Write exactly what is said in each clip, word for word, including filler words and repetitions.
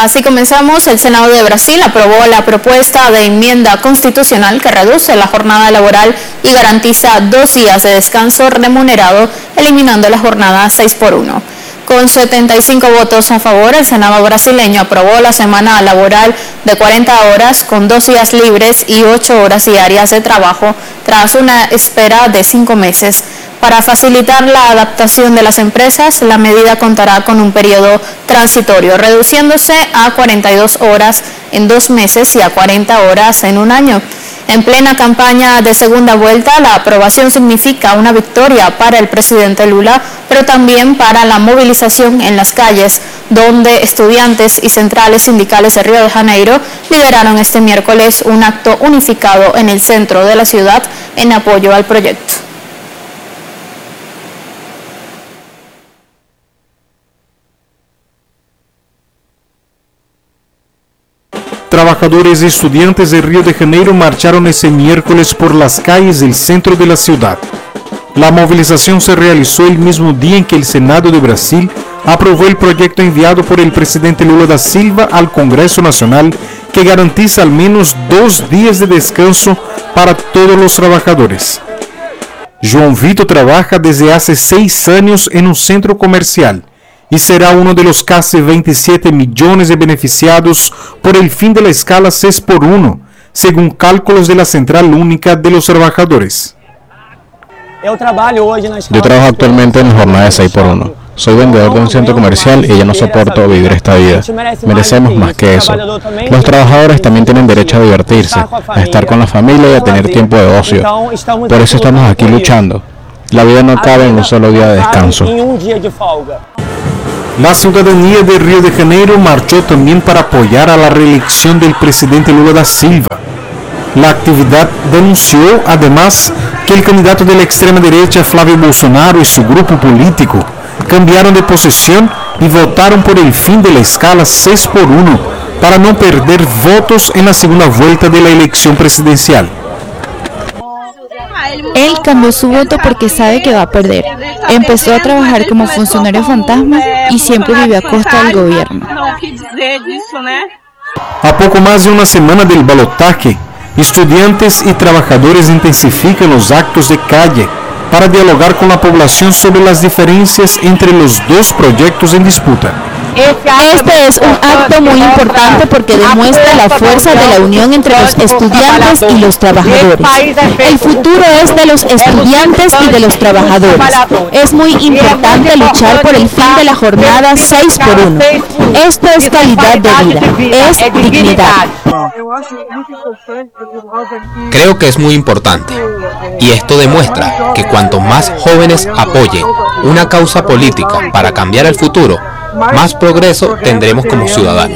Así comenzamos. El Senado de Brasil aprobó la propuesta de enmienda constitucional que reduce la jornada laboral y garantiza dos días de descanso remunerado, eliminando la jornada seis por uno. Con setenta y cinco votos a favor, el Senado brasileño aprobó la semana laboral de cuarenta horas con dos días libres y ocho horas diarias de trabajo tras una espera de cinco meses. Para facilitar la adaptación de las empresas, la medida contará con un periodo transitorio, reduciéndose a cuarenta y dos horas en dos meses y a cuarenta horas en un año. En plena campaña de segunda vuelta, la aprobación significa una victoria para el presidente Lula, pero también para la movilización en las calles, donde estudiantes y centrales sindicales de Río de Janeiro lideraron este miércoles un acto unificado en el centro de la ciudad en apoyo al proyecto. Trabajadores y estudiantes de Río de Janeiro marcharon ese miércoles por las calles del centro de la ciudad. La movilización se realizó el mismo día en que el Senado de Brasil aprobó el proyecto enviado por el presidente Lula da Silva al Congreso Nacional que garantiza al menos dos días de descanso para todos los trabajadores. João Vitor trabaja desde hace seis años en un centro comercial y será uno de los casi veintisiete millones de beneficiados por el fin de la escala seis por uno, según cálculos de la Central Única de los Trabajadores. Yo trabajo actualmente en la jornada de seis por uno. Soy vendedor de un centro comercial y ya no soporto vivir esta vida. Merecemos más que eso. Los trabajadores también tienen derecho a divertirse, a estar con la familia y a tener tiempo de ocio. Por eso estamos aquí luchando. La vida no cabe en un solo día de descanso. La ciudadanía de Río de Janeiro marchó también para apoyar a la reelección del presidente Lula da Silva. La actividad denunció además que el candidato de la extrema derecha Flávio Bolsonaro y su grupo político cambiaron de posición y votaron por el fin de la escala seis por uno para no perder votos en la segunda vuelta de la elección presidencial. Él cambió su voto porque sabe que va a perder. Empezó a trabajar como funcionario fantasma y siempre vivió a costa del gobierno. A poco más de una semana del balotaje, estudiantes y trabajadores intensifican los actos de calle para dialogar con la población sobre las diferencias entre los dos proyectos en disputa. Este es un acto muy importante porque demuestra la fuerza de la unión entre los estudiantes y los trabajadores. El futuro es de los estudiantes y de los trabajadores. Es muy importante luchar por el fin de la jornada seis por uno. Esto es calidad de vida, es dignidad. Creo que es muy importante y esto demuestra que cuanto más jóvenes apoyen una causa política para cambiar el futuro, más progreso tendremos como ciudadanos.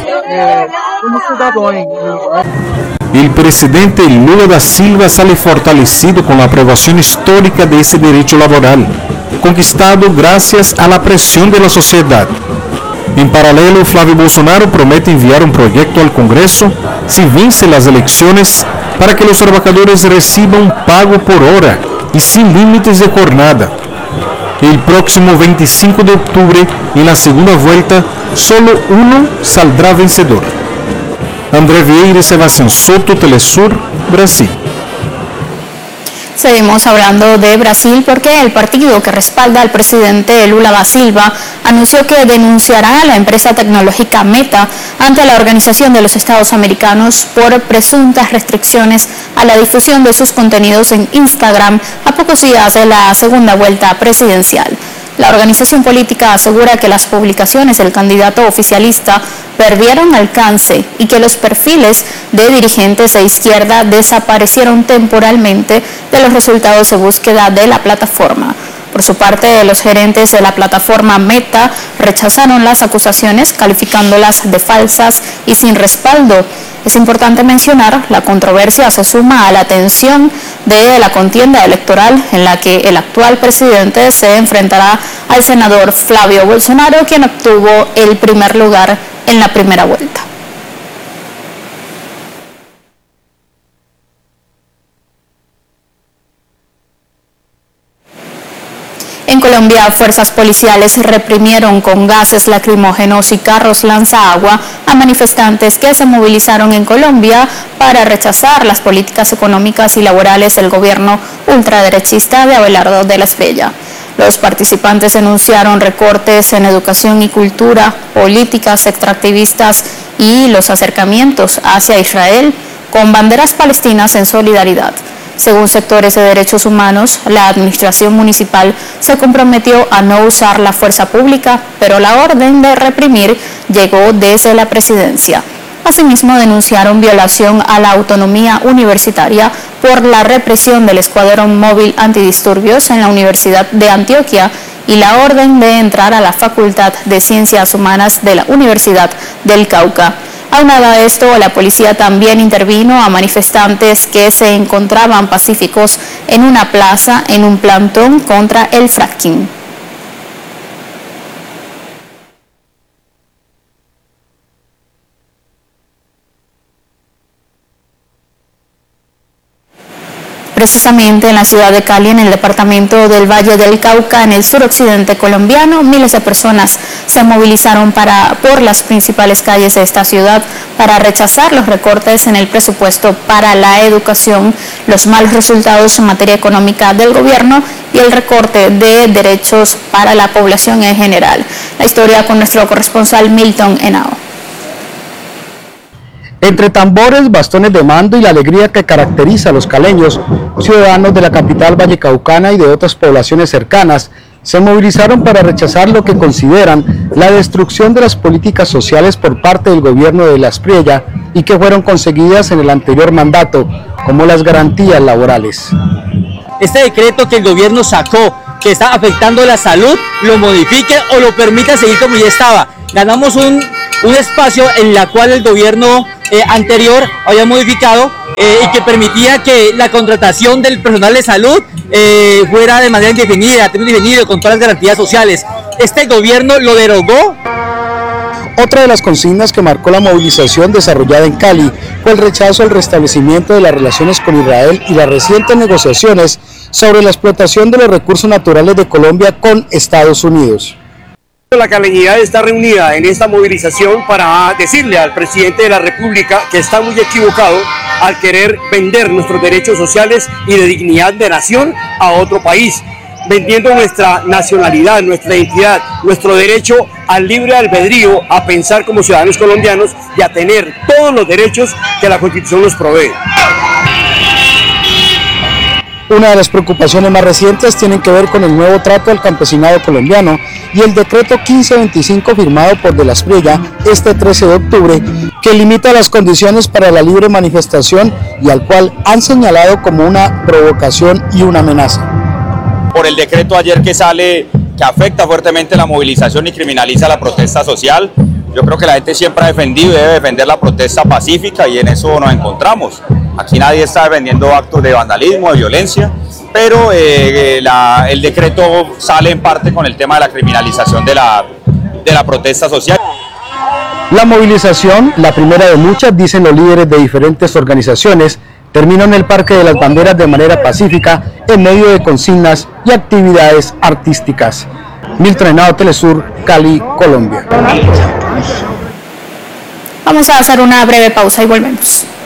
El presidente Lula da Silva sale fortalecido con la aprobación histórica de ese derecho laboral, conquistado gracias a la presión de la sociedad. En paralelo, Flávio Bolsonaro promete enviar un proyecto al Congreso si vence las elecciones para que los trabajadores reciban pago por hora y sin límites de jornada. El próximo veinticinco de octubre, en la segunda vuelta, solo uno saldrá vencedor. André Vieira, Sebastián Soto, Telesur, Brasil. Seguimos hablando de Brasil porque el partido que respalda al presidente Lula da Silva anunció que denunciará a la empresa tecnológica Meta ante la Organización de los Estados Americanos por presuntas restricciones a la difusión de sus contenidos en Instagram a pocos días de la segunda vuelta presidencial. La organización política asegura que las publicaciones del candidato oficialista perdieron alcance y que los perfiles de dirigentes de izquierda desaparecieron temporalmente de los resultados de búsqueda de la plataforma. Por su parte, los gerentes de la plataforma Meta rechazaron las acusaciones, calificándolas de falsas y sin respaldo. Es importante mencionar, la controversia se suma a la tensión de la contienda electoral en la que el actual presidente se enfrentará al senador Flávio Bolsonaro, quien obtuvo el primer lugar en la primera vuelta. En Colombia, fuerzas policiales reprimieron con gases lacrimógenos y carros lanzaagua a manifestantes que se movilizaron en Colombia para rechazar las políticas económicas y laborales del gobierno ultraderechista de Abelardo de la Espriella. Los participantes denunciaron recortes en educación y cultura, políticas extractivistas y los acercamientos hacia Israel con banderas palestinas en solidaridad. Según sectores de derechos humanos, la administración municipal se comprometió a no usar la fuerza pública, pero la orden de reprimir llegó desde la presidencia. Asimismo, denunciaron violación a la autonomía universitaria por la represión del Escuadrón Móvil Antidisturbios en la Universidad de Antioquia y la orden de entrar a la Facultad de Ciencias Humanas de la Universidad del Cauca. Aunado a esto, la policía también intervino a manifestantes que se encontraban pacíficos en una plaza en un plantón contra el fracking. Precisamente en la ciudad de Cali, en el departamento del Valle del Cauca, en el suroccidente colombiano, miles de personas se movilizaron para, por las principales calles de esta ciudad para rechazar los recortes en el presupuesto para la educación, los malos resultados en materia económica del gobierno y el recorte de derechos para la población en general. La historia con nuestro corresponsal Milton Henao. Entre tambores, bastones de mando y la alegría que caracteriza a los caleños, ciudadanos de la capital vallecaucana y de otras poblaciones cercanas, se movilizaron para rechazar lo que consideran la destrucción de las políticas sociales por parte del gobierno de la Espriella y que fueron conseguidas en el anterior mandato, como las garantías laborales. Este decreto que el gobierno sacó, que está afectando la salud, lo modifique o lo permita seguir como ya estaba. Ganamos un, un espacio en la cual el gobierno eh, anterior había modificado eh, y que permitía que la contratación del personal de salud eh, fuera de manera indefinida, término indefinido, con todas las garantías sociales. Este gobierno lo derogó. Otra de las consignas que marcó la movilización desarrollada en Cali fue el rechazo al restablecimiento de las relaciones con Israel y las recientes negociaciones sobre la explotación de los recursos naturales de Colombia con Estados Unidos. La caleñidad está reunida en esta movilización para decirle al presidente de la República que está muy equivocado al querer vender nuestros derechos sociales y de dignidad de nación a otro país, vendiendo nuestra nacionalidad, nuestra identidad, nuestro derecho al libre albedrío, a pensar como ciudadanos colombianos y a tener todos los derechos que la Constitución nos provee. Una de las preocupaciones más recientes tienen que ver con el nuevo trato al campesinado colombiano y el decreto quince veinticinco firmado por De la Espriella este trece de octubre, que limita las condiciones para la libre manifestación y al cual han señalado como una provocación y una amenaza. Por el decreto ayer que sale, que afecta fuertemente la movilización y criminaliza la protesta social, yo creo que la gente siempre ha defendido y debe defender la protesta pacífica y en eso nos encontramos. Aquí nadie está defendiendo actos de vandalismo, de violencia, pero eh, la, el decreto sale en parte con el tema de la criminalización de la, de la protesta social. La movilización, la primera de muchas, dicen los líderes de diferentes organizaciones, terminó en el Parque de las Banderas de manera pacífica en medio de consignas y actividades artísticas. Milton Henao, Telesur, Cali, Colombia. Vamos a hacer una breve pausa y volvemos.